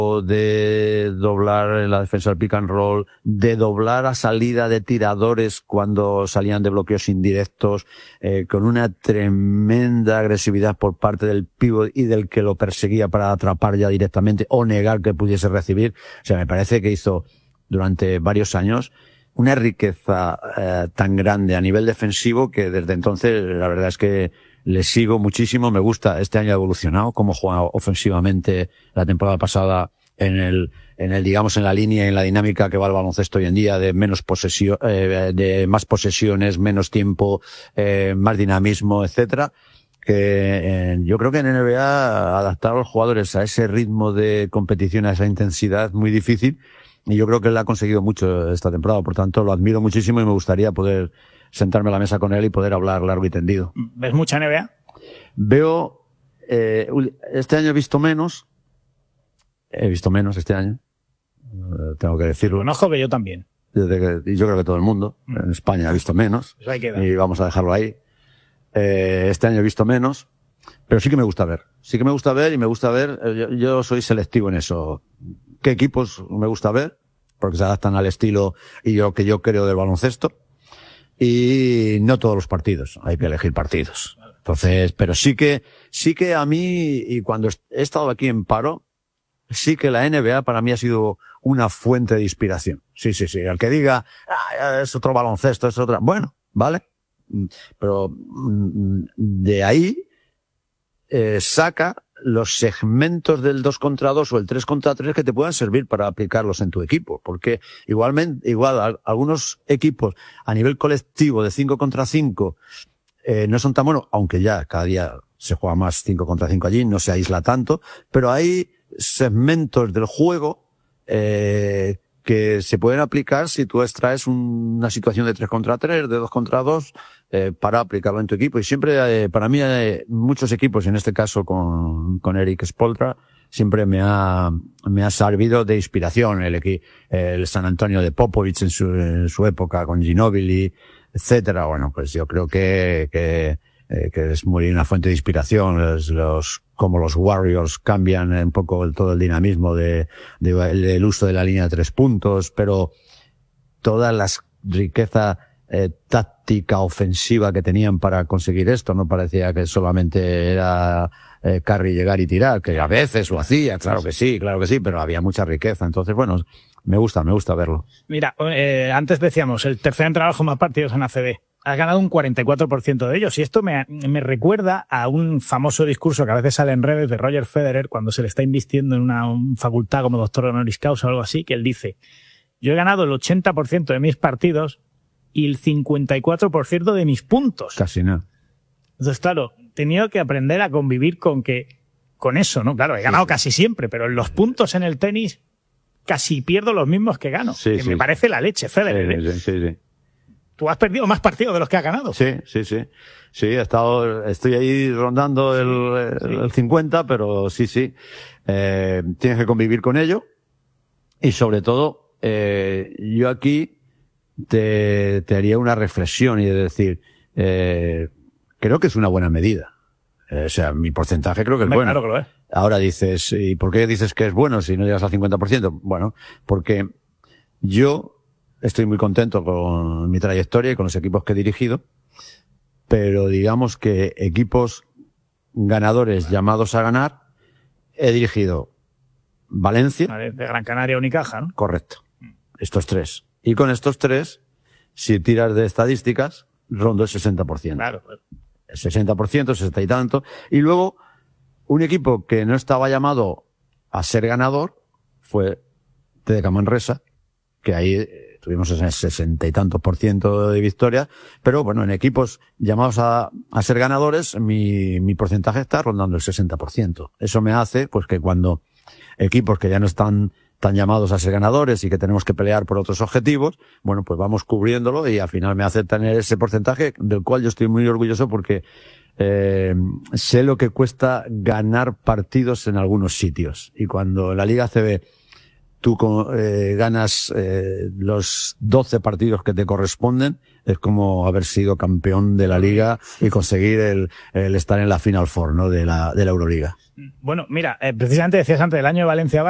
de doblar en la defensa del pick and roll, de doblar a salida de tiradores cuando salían de bloqueos indirectos, con una tremenda agresividad por parte del pívot y del que lo perseguía para atrapar ya directamente o negar que pudiese recibir. O sea, me parece que hizo durante varios años una riqueza tan grande a nivel defensivo que desde entonces la verdad es que le sigo muchísimo, me gusta. Este año ha evolucionado, cómo juega ofensivamente la temporada pasada en el digamos en la línea y en la dinámica que va el baloncesto hoy en día, de menos posesión, de más posesiones, menos tiempo, más dinamismo, etcétera. Que yo creo que en NBA adaptar a los jugadores a ese ritmo de competición, a esa intensidad es muy difícil, y yo creo que él ha conseguido mucho esta temporada. Por tanto, lo admiro muchísimo y me gustaría poder sentarme a la mesa con él y poder hablar largo y tendido. ¿Ves mucha NBA? Veo, este año he visto menos este año, tengo que decirlo. Conozco que yo también. Y yo creo que todo el mundo en España ha visto menos. Eso ahí queda. Y vamos a dejarlo ahí. Este año he visto menos, pero sí que me gusta ver. Sí que me gusta ver y me gusta ver, yo soy selectivo en eso. ¿Qué equipos me gusta ver? Porque se adaptan al estilo y lo que yo creo del baloncesto. Y no todos los partidos, hay que elegir partidos. Entonces, pero sí que a mí, y cuando he estado aquí en paro, sí que la NBA para mí ha sido una fuente de inspiración. Sí. El que diga, es otro baloncesto, es otra, bueno, vale. Pero de ahí, saca los segmentos del 2 contra 2 o el 3 contra 3 que te puedan servir para aplicarlos en tu equipo. Porque igual algunos equipos a nivel colectivo de 5 contra 5 no son tan buenos, aunque ya cada día se juega más 5 contra 5 allí, no se aísla tanto, pero hay segmentos del juego que se pueden aplicar si tú extraes una situación de 3 contra 3, de 2 contra 2, para aplicarlo en tu equipo. Y siempre, para mí, muchos equipos, en este caso con Eric Spoelstra, siempre me ha servido de inspiración. El San Antonio de Popovich en su época, con Ginobili, etcétera. Bueno, pues yo creo que es muy una fuente de inspiración, como los Warriors cambian un poco todo el dinamismo del uso de la línea de 3 puntos, pero toda la riqueza táctica ofensiva que tenían para conseguir esto, no parecía que solamente era Curry llegar y tirar, que a veces lo hacía, claro que sí, pero había mucha riqueza. Entonces, bueno, me gusta verlo. Mira, antes decíamos, el tercer entrenador con más partidos en ACB. Has ganado un 44% de ellos. Y esto me recuerda a un famoso discurso que a veces sale en redes de Roger Federer cuando se le está invistiendo en una facultad como doctor honoris causa o algo así, que él dice: yo he ganado el 80% de mis partidos y el 54% de mis puntos. Casi no. Entonces, claro, he tenido que aprender a convivir con eso, ¿no? Claro, he ganado casi siempre, pero en los puntos en el tenis casi pierdo los mismos que gano. Me parece la leche, Federer. Sí. Tú has perdido más partidos de los que has ganado. Sí. Estoy ahí rondando el 50, pero sí. Tienes que convivir con ello. Y sobre todo, yo aquí te haría una reflexión y de decir, creo que es una buena medida. O sea, mi porcentaje creo que es bueno. Claro que lo es. Ahora dices, ¿y por qué dices que es bueno si no llegas al 50%? Bueno, porque yo estoy muy contento con mi trayectoria y con los equipos que he dirigido, pero digamos que equipos ganadores llamados a ganar, he dirigido Valencia. De Gran Canaria, Unicaja, ¿no? Correcto. Estos 3. Y con estos 3, si tiras de estadísticas, rondo el 60%. Claro. El 60%, 60 y tanto. Y luego, un equipo que no estaba llamado a ser ganador fue TDK Manresa, que ahí tuvimos ese 60 y tantos % de victorias, pero bueno, en equipos llamados a ser ganadores, mi porcentaje está rondando el 60%. Eso me hace, pues, que cuando equipos que ya no están tan llamados a ser ganadores y que tenemos que pelear por otros objetivos, bueno, pues vamos cubriéndolo y al final me hace tener ese porcentaje del cual yo estoy muy orgulloso porque sé lo que cuesta ganar partidos en algunos sitios. Y cuando en la Liga ACB tú ganas los 12 partidos que te corresponden, es como haber sido campeón de la Liga y conseguir el estar en la Final Four, ¿no? de la Euroliga. Bueno, mira, precisamente decías antes del año de Valencia